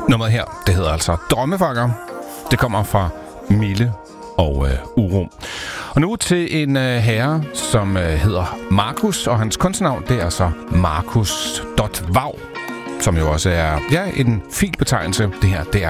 Nummeret her, det hedder altså Drømmefanger. Det kommer fra Mille og Uro. Og nu til en herre, som hedder Markus, og hans kunstnavn, det er så Markus.Vav, som jo også er en fin betegnelse. Det her, det er